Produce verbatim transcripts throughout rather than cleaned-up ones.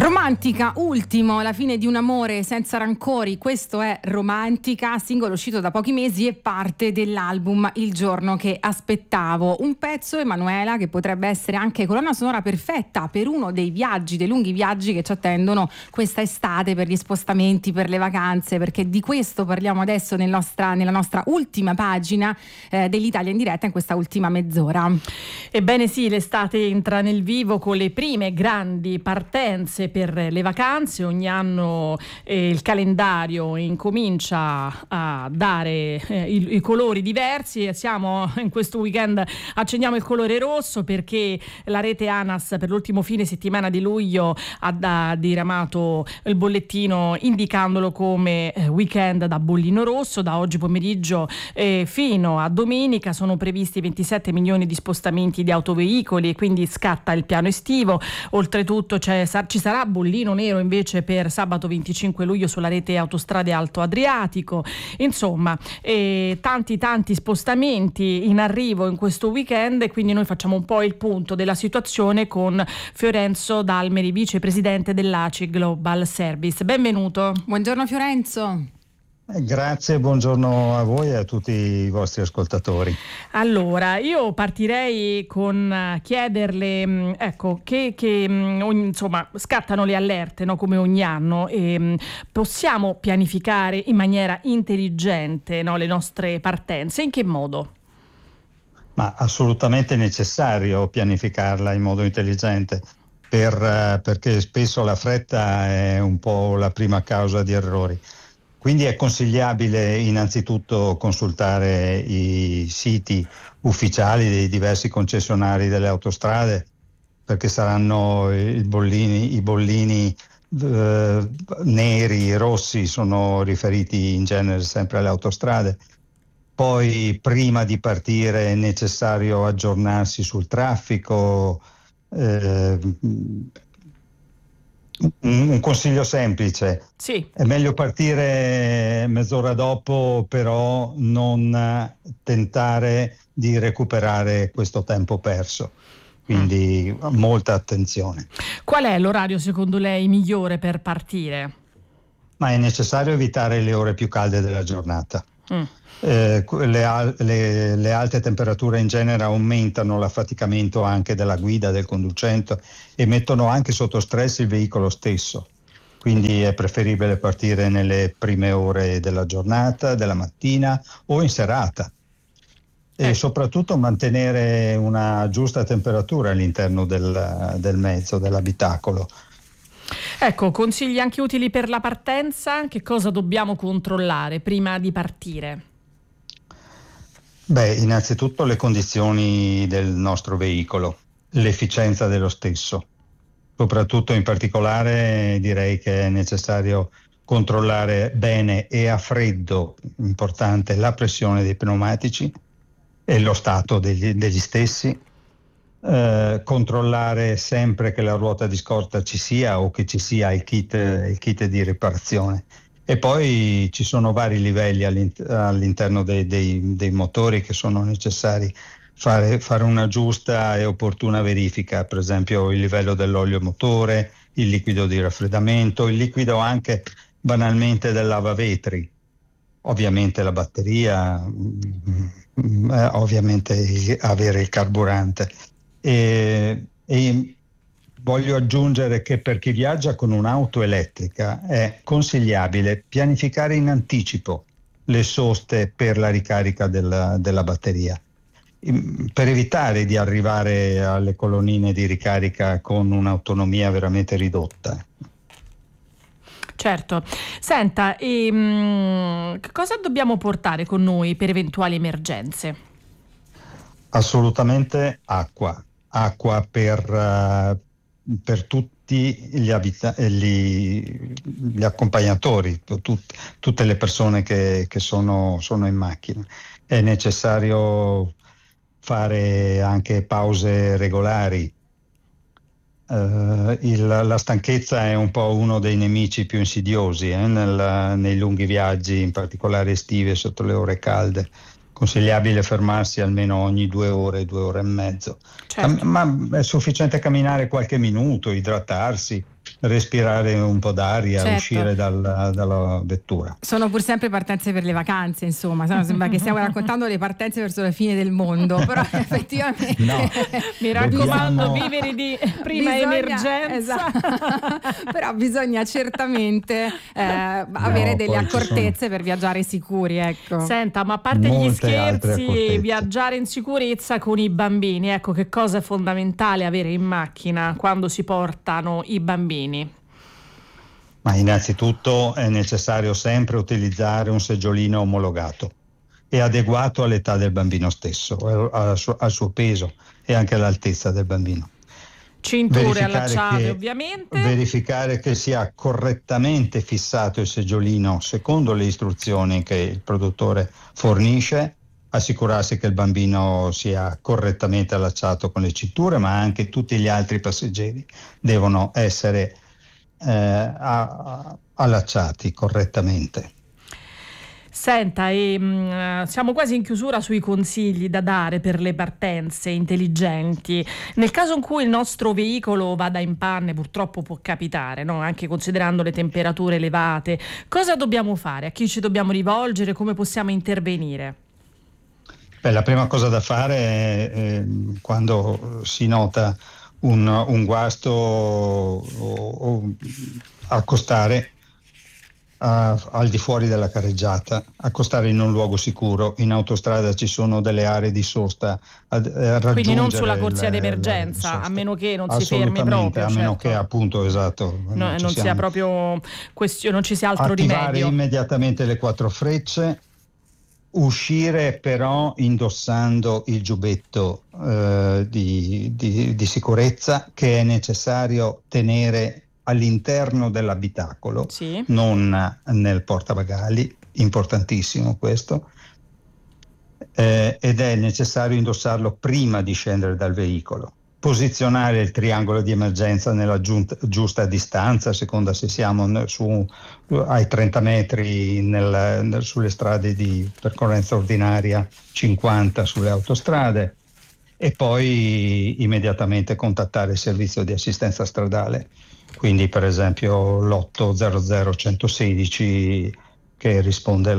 Romantica, ultimo, la fine di un amore senza rancori, questo è Romantica, singolo uscito da pochi mesi e parte dell'album Il giorno che aspettavo. Un pezzo, Emanuela, che potrebbe essere anche colonna sonora perfetta per uno dei viaggi, dei lunghi viaggi che ci attendono questa estate, per gli spostamenti, per le vacanze, perché di questo parliamo adesso nel nostra, nella nostra ultima pagina eh, dell'Italia in diretta, in questa ultima mezz'ora. Ebbene sì, l'estate entra nel vivo con le prime grandi partenze per le vacanze. Ogni anno eh, il calendario incomincia a dare eh, i, i colori diversi e siamo in questo weekend, accendiamo il colore rosso perché la rete ANAS per l'ultimo fine settimana di luglio ha, ha diramato il bollettino indicandolo come eh, weekend da bollino rosso. Da oggi pomeriggio eh, fino a domenica sono previsti ventisette milioni di spostamenti di autoveicoli e quindi scatta il piano estivo. Oltretutto c'è, ci sarà bollino nero invece per sabato venticinque luglio sulla rete autostrade Alto Adriatico. Insomma, eh, tanti tanti spostamenti in arrivo in questo weekend, e quindi noi facciamo un po' il punto della situazione con Fiorenzo Dalmeri, vicepresidente dell'A C I Global Service. Benvenuto. Buongiorno Fiorenzo. Grazie, buongiorno a voi e a tutti i vostri ascoltatori. Allora, io partirei con chiederle, ecco, che, che insomma scattano le allerte, no, come ogni anno, e possiamo pianificare in maniera intelligente, no, le nostre partenze? In che modo? Ma assolutamente necessario pianificarla in modo intelligente, per, perché spesso la fretta è un po' la prima causa di errori. Quindi è consigliabile innanzitutto consultare i siti ufficiali dei diversi concessionari delle autostrade, perché saranno i bollini, i bollini eh, neri, rossi, sono riferiti in genere sempre alle autostrade. Poi prima di partire è necessario aggiornarsi sul traffico. Eh, Un consiglio semplice: sì. È meglio partire mezz'ora dopo, però non tentare di recuperare questo tempo perso, quindi mm. molta attenzione. Qual è l'orario secondo lei migliore per partire? Ma è necessario evitare le ore più calde della giornata. Mm. Eh, le, le, le alte temperature in genere aumentano l'affaticamento anche della guida, del conducente, e mettono anche sotto stress il veicolo stesso. Quindi è preferibile partire nelle prime ore della giornata, della mattina o in serata. E soprattutto mantenere una giusta temperatura all'interno del, del mezzo, dell'abitacolo. Ecco, consigli anche utili per la partenza. Che cosa dobbiamo controllare prima di partire? Beh, innanzitutto le condizioni del nostro veicolo, l'efficienza dello stesso. Soprattutto in particolare direi che è necessario controllare bene e a freddo, importante, la pressione dei pneumatici e lo stato degli, degli stessi. Eh, controllare sempre che la ruota di scorta ci sia o che ci sia il kit, il kit di riparazione. E poi ci sono vari livelli all'interno dei, dei, dei motori che sono necessari fare, fare una giusta e opportuna verifica, per esempio il livello dell'olio motore, il liquido di raffreddamento, il liquido anche banalmente del lavavetri, ovviamente la batteria, eh, ovviamente avere il carburante. E, e voglio aggiungere che per chi viaggia con un'auto elettrica è consigliabile pianificare in anticipo le soste per la ricarica della, della batteria, per evitare di arrivare alle colonnine di ricarica con un'autonomia veramente ridotta. Certo. Senta, e, mh, cosa dobbiamo portare con noi per eventuali emergenze? Assolutamente acqua. Acqua per... Uh, per tutti gli, abita- gli, gli accompagnatori, tut- tutte le persone che, che sono, sono in macchina. È necessario fare anche pause regolari. Uh, il, la stanchezza è un po' uno dei nemici più insidiosi eh, nel, nei lunghi viaggi, in particolare estivi sotto le ore calde. Consigliabile fermarsi almeno ogni due ore, due ore e mezzo. Certo. Ma è sufficiente camminare qualche minuto, idratarsi, respirare un po' d'aria, certo. uscire dal, dalla vettura. Sono pur sempre partenze per le vacanze, insomma, sembra che stiamo raccontando le partenze verso la fine del mondo, però effettivamente no, mi raccomando, dobbiamo... viveri di prima bisogna, emergenza. Esatto. Però bisogna certamente eh, avere no, delle accortezze sono... per viaggiare sicuri, ecco. Senta, ma a parte gli Molte scherzi, viaggiare in sicurezza con i bambini, ecco che cosa è fondamentale avere in macchina quando si portano i bambini? Ma innanzitutto è necessario sempre utilizzare un seggiolino omologato e adeguato all'età del bambino stesso, al suo, al suo peso e anche all'altezza del bambino. Cinture allacciate, ovviamente. Verificare che sia correttamente fissato il seggiolino secondo le istruzioni che il produttore fornisce, assicurarsi che il bambino sia correttamente allacciato con le cinture, ma anche tutti gli altri passeggeri devono essere eh, a, a, allacciati correttamente. Senta, e, mh, siamo quasi in chiusura sui consigli da dare per le partenze intelligenti. Nel caso in cui il nostro veicolo vada in panne, purtroppo può capitare, no? Anche considerando le temperature elevate, cosa dobbiamo fare? A chi ci dobbiamo rivolgere? Come possiamo intervenire? Beh, la prima cosa da fare è eh, quando si nota un, un guasto o, o accostare a, al di fuori della carreggiata, accostare in un luogo sicuro. In autostrada ci sono delle aree di sosta a, a raggiungere. Quindi non sulla corsia le, d'emergenza, le a meno che non si fermi Assolutamente, proprio. a meno certo. che appunto, esatto. No, non, non sia proprio questione, non ci sia altro attivare rimedio. Immediatamente le quattro frecce. Uscire però indossando il giubbetto eh, di, di, di sicurezza che è necessario tenere all'interno dell'abitacolo, sì. non nel portabagagli, importantissimo questo, eh, ed è necessario indossarlo prima di scendere dal veicolo. Posizionare il triangolo di emergenza nella giunta, giusta distanza, a seconda se siamo su, ai trenta metri nel, nel, sulle strade di percorrenza ordinaria, cinquanta sulle autostrade, e poi immediatamente contattare il servizio di assistenza stradale, quindi per esempio l'otto zero zero uno uno sei che risponde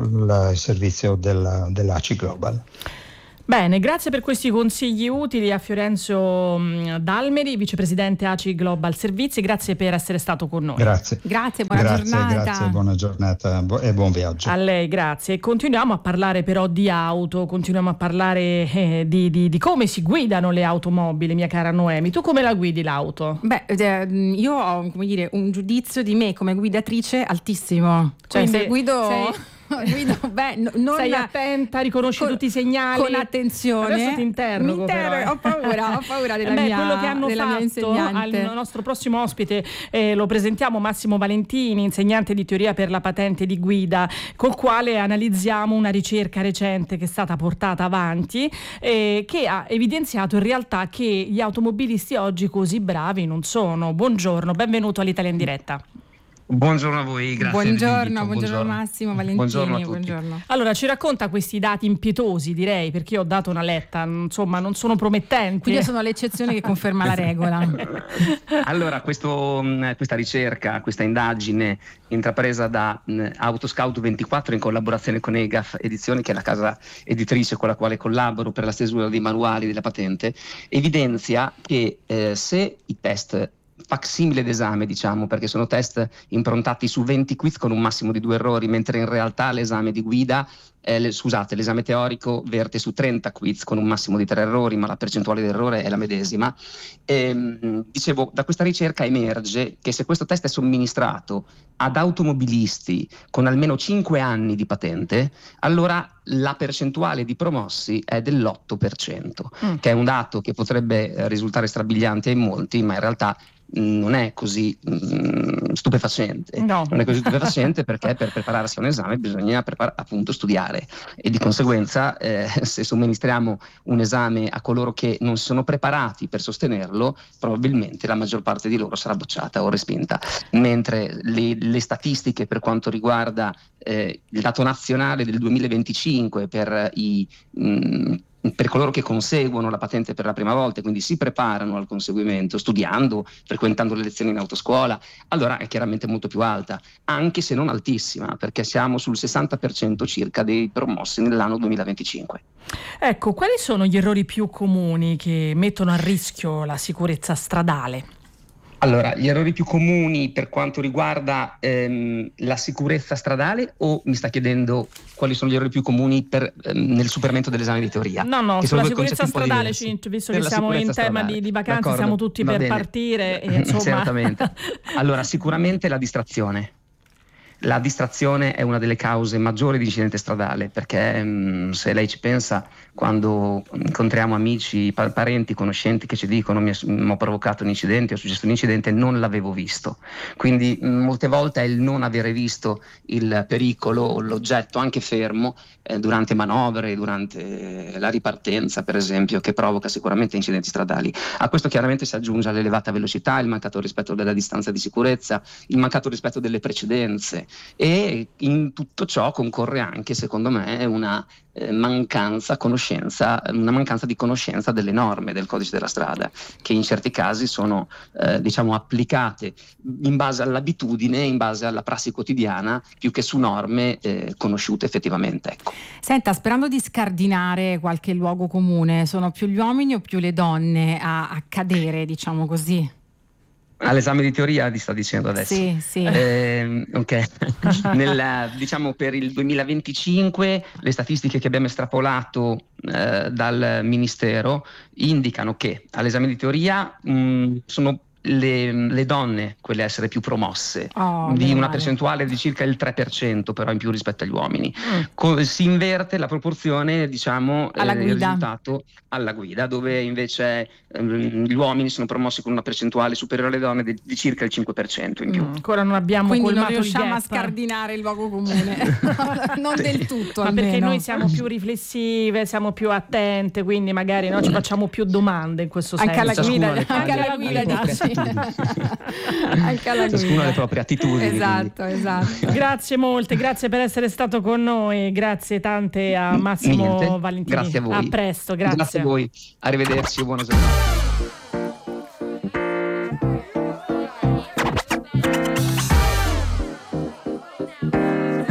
al servizio della, dell'A C I Global. Bene, grazie per questi consigli utili a Fiorenzo Dalmeri, vicepresidente A C I Global Servizi, grazie per essere stato con noi. Grazie. Grazie, buona grazie, giornata. Grazie, buona giornata e buon viaggio. A lei, grazie. Continuiamo a parlare però di auto, continuiamo a parlare eh, di, di, di come si guidano le automobili, mia cara Noemi. Tu come la guidi l'auto? Beh, eh, io ho, come dire, un giudizio di me come guidatrice altissimo. Cioè, Quindi se guido... sei... Guido, beh, no, non sei attenta, riconosci con, tutti i segnali con attenzione. Adesso ti interrogo, Mi interrogo, però, eh. ho paura, ho paura della Beh, mia quello che hanno della mia fatto insegnante. al nostro prossimo ospite eh, lo presentiamo, Massimo Valentini, insegnante di teoria per la patente di guida, col quale analizziamo una ricerca recente che è stata portata avanti eh, che ha evidenziato in realtà che gli automobilisti oggi così bravi non sono. Buongiorno, benvenuto all'Italia in diretta. Buongiorno a voi, grazie. Buongiorno, buongiorno, buongiorno Massimo Valentini. Buongiorno a tutti. Buongiorno. Allora, ci racconta questi dati impietosi, direi, perché io ho dato una letta, insomma, non sono promettenti. Quindi io sono l'eccezione che conferma la regola. Allora, questo, questa ricerca, questa indagine intrapresa da Autoscout ventiquattro in collaborazione con E G A F Edizioni, che è la casa editrice con la quale collaboro per la stesura dei manuali della patente, evidenzia che eh, se i test facsimile d'esame, diciamo, perché sono test improntati su venti quiz con un massimo di due errori, mentre in realtà l'esame di guida, eh, le, scusate, l'esame teorico verte su trenta quiz con un massimo di tre errori, ma la percentuale di errore è la medesima. E, dicevo, da questa ricerca emerge che se questo test è somministrato ad automobilisti con almeno cinque anni di patente, allora la percentuale di promossi è dell'otto per cento, mm. che è un dato che potrebbe risultare strabiliante in molti, ma in realtà non è così mh, stupefacente. No. Non è così stupefacente perché per prepararsi a un esame bisogna prepar- appunto studiare, e di conseguenza eh, se somministriamo un esame a coloro che non sono preparati per sostenerlo, probabilmente la maggior parte di loro sarà bocciata o respinta, mentre le, le statistiche per quanto riguarda eh, il dato nazionale del duemilaventicinque per i mh, per coloro che conseguono la patente per la prima volta, quindi si preparano al conseguimento studiando, frequentando le lezioni in autoscuola, allora è chiaramente molto più alta, anche se non altissima, perché siamo sul sessanta per cento circa dei promossi nell'anno duemilaventicinque. Ecco, quali sono gli errori più comuni che mettono a rischio la sicurezza stradale? Allora, gli errori più comuni per quanto riguarda ehm, la sicurezza stradale, o mi sta chiedendo quali sono gli errori più comuni per, ehm, nel superamento dell'esame di teoria? No, no, sulla sicurezza stradale, Cinto, visto per che siamo in tema di, di vacanze, D'accordo, siamo tutti per bene. partire. E, insomma... Certamente. Allora, sicuramente la distrazione. La distrazione è una delle cause maggiori di incidente stradale, perché mh, se lei ci pensa, quando incontriamo amici, pa- parenti, conoscenti che ci dicono mi, mi ho provocato un incidente, ho successo un incidente, non l'avevo visto. Quindi mh, molte volte è il non avere visto il pericolo, l'oggetto anche fermo eh, durante manovre, durante la ripartenza per esempio, che provoca sicuramente incidenti stradali. A questo chiaramente si aggiunge l'elevata velocità, il mancato rispetto della distanza di sicurezza, il mancato rispetto delle precedenze. E in tutto ciò concorre anche, secondo me, una eh, mancanza conoscenza, una mancanza di conoscenza delle norme del codice della strada, che in certi casi sono eh, diciamo applicate in base all'abitudine, in base alla prassi quotidiana, più che su norme eh, conosciute effettivamente. Ecco. Senta, sperando di scardinare qualche luogo comune, sono più gli uomini o più le donne a, a cadere, diciamo così? All'esame di teoria ti sto dicendo adesso. Sì, sì. Eh, ok. Nel, diciamo per il duemilaventicinque le statistiche che abbiamo estrapolato eh, dal Ministero indicano che all'esame di teoria mh, sono le, le donne quelle a essere più promosse, oh, di una male. percentuale di circa il tre per cento però in più rispetto agli uomini. Mm. Co- si inverte la proporzione, diciamo, alla eh, guida. il risultato alla guida, dove invece ehm, gli uomini sono promossi con una percentuale superiore alle donne di, di circa il cinque per cento in più. Mm, ancora non abbiamo Quindi colmato non riusciamo il gap. a scardinare il luogo comune. Non del tutto, ma almeno. perché noi siamo più riflessive, siamo più attente, quindi magari no, ci facciamo più domande in questo anche senso. alla guida, le, anche alla guida dici. Anche alla guida. Ciascuno ha le proprie attitudini. Esatto, esatto. Grazie molte, grazie per essere stato con noi, grazie tante a Massimo Niente, Valentini. grazie a voi. A presto, grazie. Grazie a voi, arrivederci, buona giornata.